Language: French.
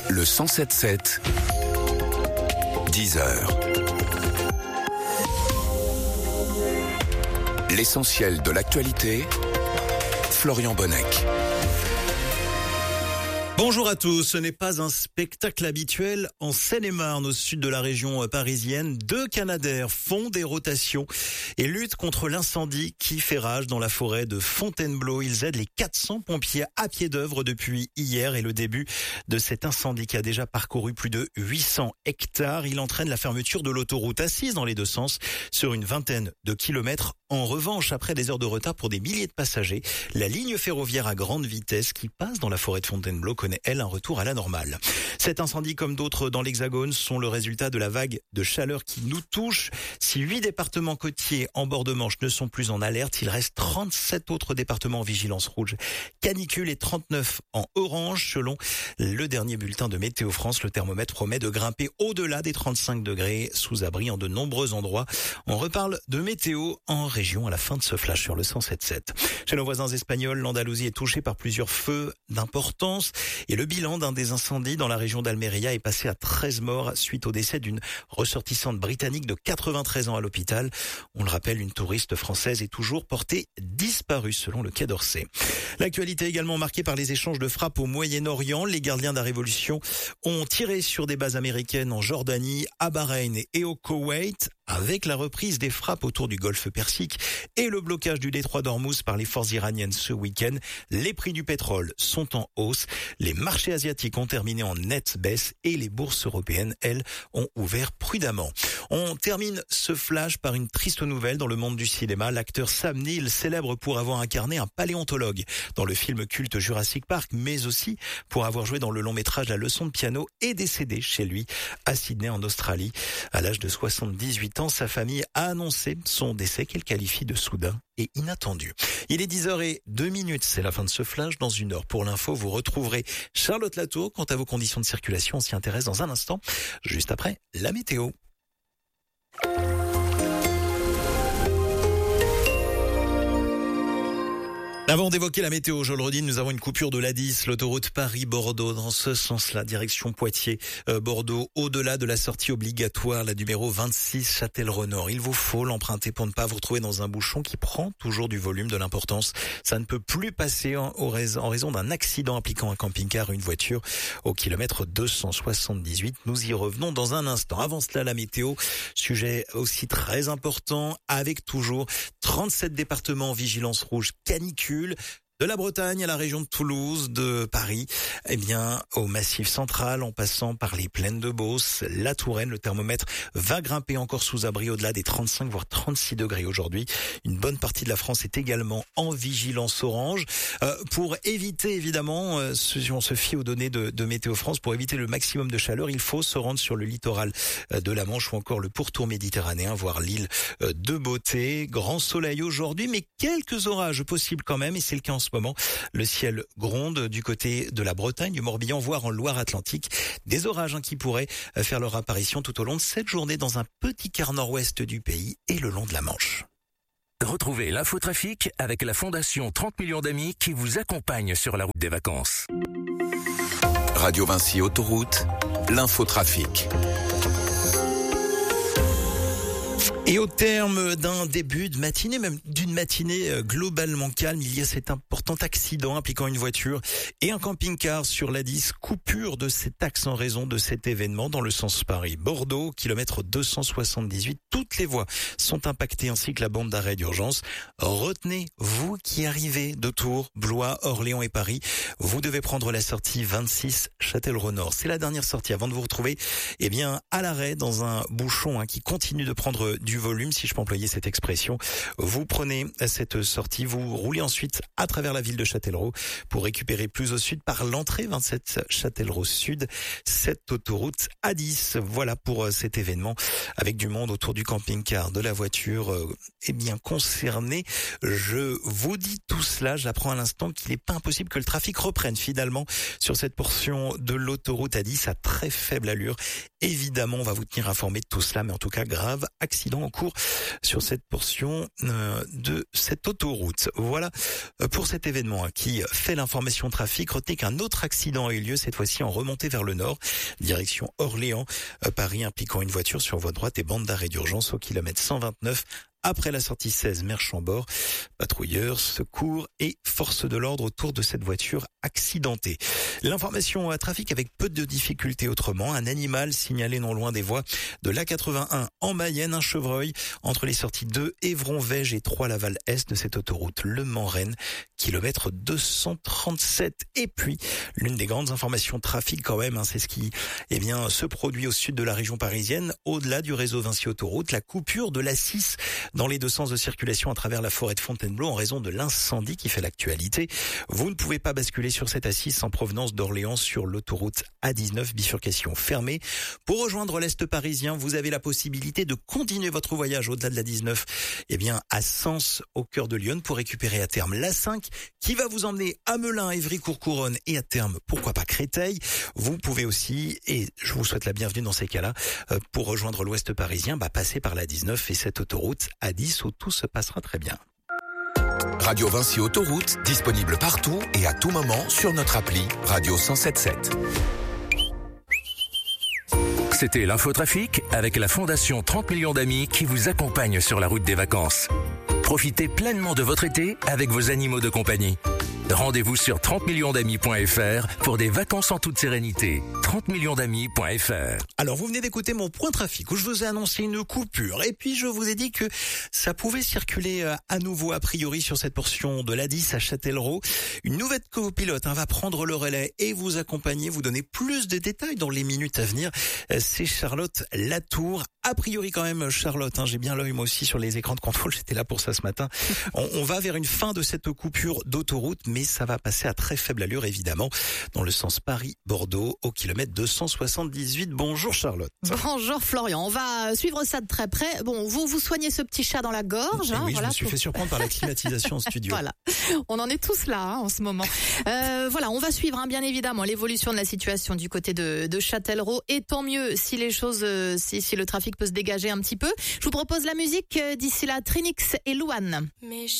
Le 107.7, 10h. L'essentiel de l'actualité, Florian Bonnec. Bonjour à tous, ce n'est pas un spectacle habituel. En Seine-et-Marne, au sud de la région parisienne, 2 Canadair font des rotations et luttent contre l'incendie qui fait rage dans la forêt de Fontainebleau. Ils aident les 400 pompiers à pied d'œuvre depuis hier et le début de cet incendie qui a déjà parcouru plus de 800 hectares. Il entraîne la fermeture de l'autoroute A6 dans les deux sens sur une vingtaine de kilomètres. En revanche, après des heures de retard pour des milliers de passagers, la ligne ferroviaire à grande vitesse qui passe dans la forêt de Fontainebleau connaît, elle, un retour à la normale. Cet incendie, comme d'autres dans l'Hexagone, sont le résultat de la vague de chaleur qui nous touche. Si 8 départements côtiers en bord de Manche ne sont plus en alerte, il reste 37 autres départements en vigilance rouge canicule et 39 en orange. Selon le dernier bulletin de Météo France, le thermomètre promet de grimper au-delà des 35 degrés sous abri en de nombreux endroits. On reparle de météo en région à la fin de ce flash sur le 107.7. Chez nos voisins espagnols, l'Andalousie est touchée par plusieurs feux d'importance et le bilan d'un des incendies dans la région d'Almeria est passé à 13 morts suite au décès d'une ressortissante britannique de 93 ans à l'hôpital. On le rappelle, une touriste française est toujours portée disparue selon le Quai d'Orsay. L'actualité est également marquée par les échanges de frappes au Moyen-Orient. Les gardiens de la révolution ont tiré sur des bases américaines en Jordanie, à Bahreïn et au Koweït. Avec la reprise des frappes autour du golfe Persique et le blocage du détroit d'Ormuz par les forces iraniennes ce week-end, les prix du pétrole sont en hausse. Les marchés asiatiques ont terminé en nette baisse et les bourses européennes, elles, ont ouvert prudemment. On termine ce flash par une triste nouvelle dans le monde du cinéma. L'acteur Sam Neill, célèbre pour avoir incarné un paléontologue dans le film culte Jurassic Park, mais aussi pour avoir joué dans le long-métrage La leçon de piano, est décédé chez lui à Sydney en Australie. À l'âge de 78 ans, sa famille a annoncé son décès qu'elle qualifie de soudain et inattendu. Il est 10h02, c'est la fin de ce flash. Dans une heure pour l'info, vous retrouverez Charlotte Latour. Quant à vos conditions de circulation, on s'y intéresse dans un instant, juste après la météo. Avant d'évoquer la météo, je le redis, nous avons une coupure de l'A10, l'autoroute Paris-Bordeaux, dans ce sens-là, direction Poitiers-Bordeaux, au-delà de la sortie obligatoire, la numéro 26, Châtellerault-Nord. Il vous faut l'emprunter pour ne pas vous retrouver dans un bouchon qui prend toujours du volume, de l'importance. Ça ne peut plus passer en raison d'un accident impliquant un camping-car et une voiture au kilomètre 278. Nous y revenons dans un instant. Avant cela, la météo, sujet aussi très important, avec toujours 37 départements en vigilance rouge canicule. De la Bretagne à la région de Toulouse, de Paris, au Massif central, en passant par les plaines de Beauce, la Touraine, le thermomètre va grimper encore sous abri au-delà des 35 voire 36 degrés aujourd'hui. Une bonne partie de la France est également en vigilance orange. Pour éviter évidemment, si on se fie aux données de Météo France, pour éviter le maximum de chaleur, il faut se rendre sur le littoral de la Manche ou encore le pourtour méditerranéen, voire l'île de Beauté. Grand soleil aujourd'hui, mais quelques orages possibles quand même, et c'est le cas en ce moment. Le ciel gronde du côté de la Bretagne, du Morbihan, voire en Loire-Atlantique. Des orages qui pourraient faire leur apparition tout au long de cette journée dans un petit quart nord-ouest du pays et le long de la Manche. Retrouvez l'infotrafic avec la Fondation 30 millions d'amis qui vous accompagne sur la route des vacances. Radio Vinci Autoroute, l'infotrafic. Et au terme d'un début de matinée, même d'une matinée globalement calme, il y a cet important accident impliquant une voiture et un camping-car sur l'A10. Coupure de cet axe en raison de cet événement dans le sens Paris-Bordeaux, kilomètre 278. Toutes les voies sont impactées ainsi que la bande d'arrêt d'urgence. Retenez, vous qui arrivez de Tours, Blois, Orléans et Paris, vous devez prendre la sortie 26 Châtellerault-Nord. C'est la dernière sortie avant de vous retrouver à l'arrêt dans un bouchon qui continue de prendre du volume, si je peux employer cette expression. Vous prenez cette sortie, vous roulez ensuite à travers la ville de Châtellerault pour récupérer plus au sud par l'entrée 27 Châtellerault Sud, cette autoroute A10. Voilà pour cet événement avec du monde autour du camping-car, de la voiture concernée. Je vous dis tout cela, j'apprends à l'instant qu'il n'est pas impossible que le trafic reprenne finalement sur cette portion de l'autoroute A10 à très faible allure. Évidemment, on va vous tenir informé de tout cela, mais en tout cas, grave accident en cours sur cette portion de cette autoroute. Voilà pour cet événement qui fait l'information trafic. Retenez qu'un autre accident a eu lieu, cette fois-ci en remontée vers le nord, direction Orléans, Paris, impliquant une voiture sur voie droite et bande d'arrêt d'urgence au kilomètre 129. Après la sortie 16 Mer-Chambord, patrouilleurs, secours et forces de l'ordre autour de cette voiture accidentée. L'information à trafic avec peu de difficultés autrement. Un animal signalé non loin des voies de l'A81 en Mayenne, un chevreuil entre les sorties 2 Évron-Vège et 3 Laval-Est de cette autoroute Le Mans-Rennes, kilomètre 237. Et puis, l'une des grandes informations trafic quand même, c'est ce qui se produit au sud de la région parisienne, au-delà du réseau Vinci Autoroute, la coupure de l'A6 dans les deux sens de circulation à travers la forêt de Fontainebleau en raison de l'incendie qui fait l'actualité. Vous ne pouvez pas basculer sur cette A6 en provenance d'Orléans sur l'autoroute A19, bifurcation fermée. Pour rejoindre l'Est parisien, vous avez la possibilité de continuer votre voyage au-delà de la 19, à Sens, au cœur de Lyon, pour récupérer à terme l'A5 qui va vous emmener à Melun, Évry-Courcouronne et à terme, pourquoi pas Créteil. Vous pouvez aussi, et je vous souhaite la bienvenue dans ces cas-là, pour rejoindre l'Ouest parisien, passer par la 19 et cette autoroute A10 où tout se passera très bien. Radio Vinci Autoroute, disponible partout et à tout moment sur notre appli Radio 107.7. C'était l'infotrafic avec la Fondation 30 millions d'amis qui vous accompagne sur la route des vacances. Profitez pleinement de votre été avec vos animaux de compagnie. Rendez-vous sur 30millionsdamis.fr pour des vacances en toute sérénité. 30millionsdamis.fr. Alors, vous venez d'écouter mon point trafic où je vous ai annoncé une coupure. Et puis, je vous ai dit que ça pouvait circuler à nouveau, a priori, sur cette portion de l'A10 à Châtellerault. Une nouvelle copilote va prendre le relais et vous accompagner, vous donner plus de détails dans les minutes à venir. C'est Charlotte Latour. A priori, quand même, Charlotte, j'ai bien l'œil moi aussi sur les écrans de contrôle. J'étais là pour ça ce matin. On va vers une fin de cette coupure d'autoroute, mais ça va passer à très faible allure, évidemment, dans le sens Paris-Bordeaux, au kilomètre 278. Bonjour Charlotte. Bonjour Florian, on va suivre ça de très près. Bon, vous soignez ce petit chat dans la gorge. Oui, je me suis fait surprendre par la climatisation en studio. Voilà, on en est tous là en ce moment. Voilà, on va suivre bien évidemment l'évolution de la situation du côté de Châtellerault. Et tant mieux si les choses, si le trafic peut se dégager un petit peu. Je vous propose la musique d'ici là, Trinix et Louane.